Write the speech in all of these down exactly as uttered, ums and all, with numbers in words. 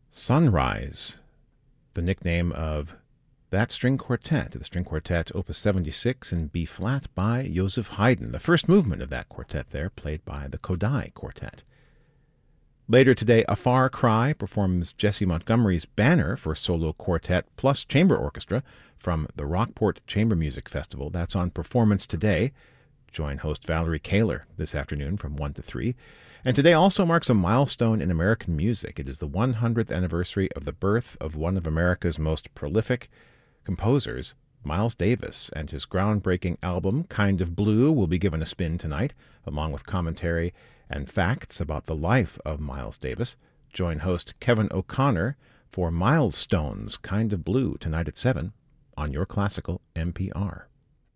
Sunrise, the nickname of that string quartet, the string quartet opus seventy-six in B-flat by Joseph Haydn, the first movement of that quartet there, played by the Kodály Quartet. Later today, A Far Cry performs Jesse Montgomery's Banner for solo quartet plus chamber orchestra from the Rockport Chamber Music Festival. That's on performance today. Join host Valerie Kaler this afternoon from one to three. And today also marks a milestone in American music. It is the one hundredth anniversary of the birth of one of America's most prolific composers, Miles Davis, and his groundbreaking album, Kind of Blue, will be given a spin tonight, along with commentary and facts about the life of Miles Davis. Join host Kevin O'Connor for Milestones, Kind of Blue, tonight at seven on Your Classical N P R.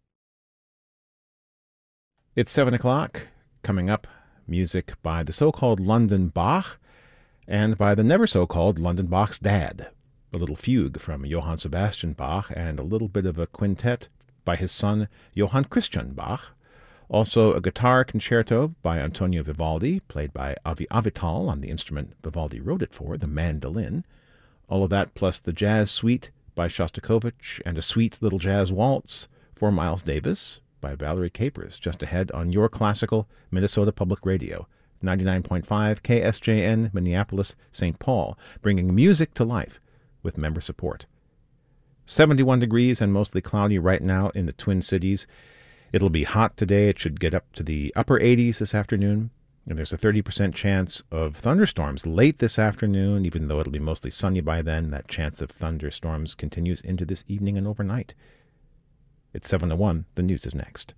It's seven o'clock. Coming up, music by the so-called London Bach and by the never-so-called London Bach's dad. A little fugue from Johann Sebastian Bach and a little bit of a quintet by his son Johann Christian Bach. Also a guitar concerto by Antonio Vivaldi, played by Avi Avital on the instrument Vivaldi wrote it for, the mandolin. All of that plus the jazz suite by Shostakovich and a sweet little jazz waltz for Miles Davis by Valerie Capers, just ahead on Your Classical Minnesota Public Radio, ninety-nine point five K S J N, Minneapolis, Saint Paul, bringing music to life with member support. seventy-one degrees and mostly cloudy right now in the Twin Cities. It'll be hot today. It should get up to the upper eighties this afternoon. And there's a thirty percent chance of thunderstorms late this afternoon, even though it'll be mostly sunny by then. That chance of thunderstorms continues into this evening and overnight. It's seven oh one. The news is next.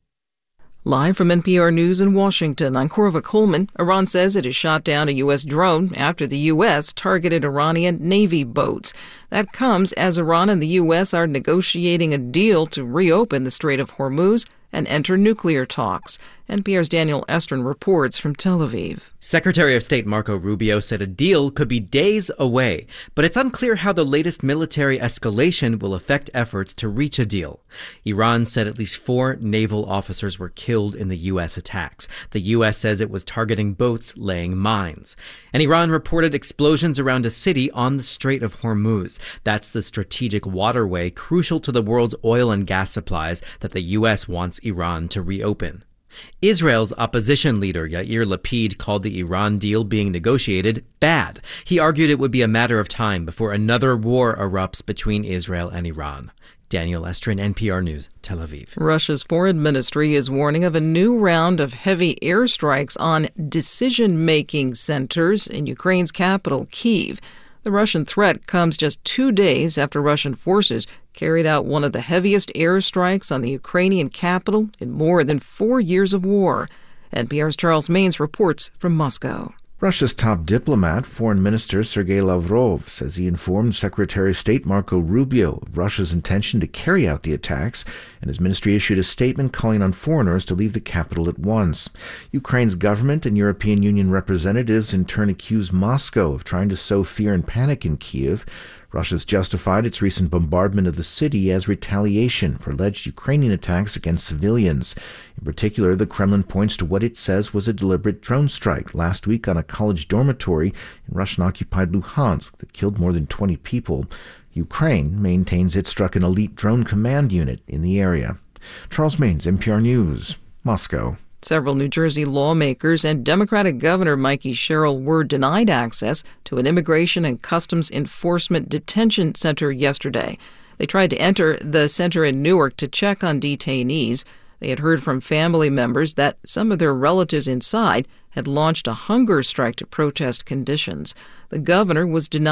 Live from N P R News in Washington, I'm Corva Coleman. Iran says it has shot down a U S drone after the U S targeted Iranian Navy boats. That comes as Iran and the U S are negotiating a deal to reopen the Strait of Hormuz and enter nuclear talks. N P R's Daniel Estrin reports from Tel Aviv. Secretary of State Marco Rubio said a deal could be days away, but it's unclear how the latest military escalation will affect efforts to reach a deal. Iran said at least four naval officers were killed in the U S attacks. The U S says it was targeting boats laying mines. And Iran reported explosions around a city on the Strait of Hormuz. That's the strategic waterway crucial to the world's oil and gas supplies that the U S wants Iran to reopen. Israel's opposition leader Yair Lapid called the Iran deal being negotiated bad. He argued it would be a matter of time before another war erupts between Israel and Iran. Daniel Estrin, N P R News, Tel Aviv. Russia's foreign ministry is warning of a new round of heavy airstrikes on decision-making centers in Ukraine's capital, Kyiv. The Russian threat comes just two days after Russian forces carried out one of the heaviest airstrikes on the Ukrainian capital in more than four years of war. N P R's Charles Maines reports from Moscow. Russia's top diplomat, Foreign Minister Sergei Lavrov, says he informed Secretary of State Marco Rubio of Russia's intention to carry out the attacks, and his ministry issued a statement calling on foreigners to leave the capital at once. Ukraine's government and European Union representatives in turn accused Moscow of trying to sow fear and panic in Kyiv. Russia's justified its recent bombardment of the city as retaliation for alleged Ukrainian attacks against civilians. In particular, the Kremlin points to what it says was a deliberate drone strike last week on a college dormitory in Russian-occupied Luhansk that killed more than twenty people. Ukraine maintains it struck an elite drone command unit in the area. Charles Maines, N P R News, Moscow. Several New Jersey lawmakers and Democratic Governor Mikey Sherrill were denied access to an Immigration and Customs Enforcement detention center yesterday. They tried to enter the center in Newark to check on detainees. They had heard from family members that some of their relatives inside had launched a hunger strike to protest conditions. The governor was denied